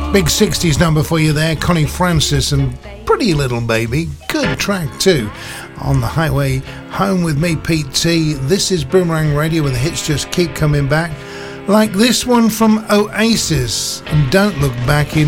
Big 60s number for you there, Connie Francis and Pretty Little Baby. Good track too. On the highway home with me, Pete T. This is Boomerang Radio, where the hits just keep coming back. Like this one from Oasis, and Don't Look Back in